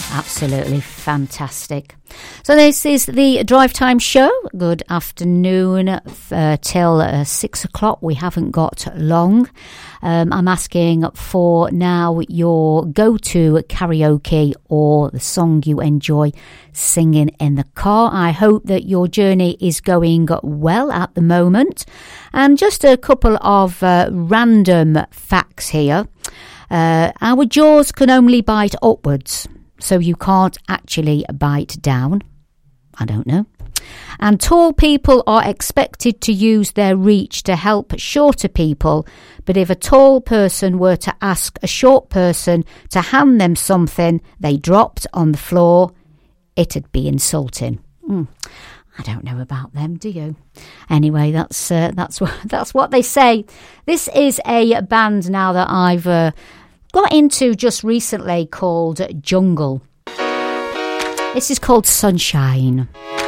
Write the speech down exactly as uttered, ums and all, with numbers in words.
Absolutely fantastic. So this is the Drive Time Show. Good afternoon uh, till uh, six o'clock. We haven't got long. Um, I'm asking for now your go-to karaoke or the song you enjoy singing in the car. I hope that your journey is going well at the moment. And just a couple of uh, random facts here. Uh, our jaws can only bite upwards, so you can't actually bite down. I don't know. And tall people are expected to use their reach to help shorter people, but if a tall person were to ask a short person to hand them something they dropped on the floor, it'd be insulting. Mm. I don't know about them, do you? Anyway, that's uh, that's what that's what they say. This is a band now that I've uh, got into just recently called Jungle. This is called Sunshine.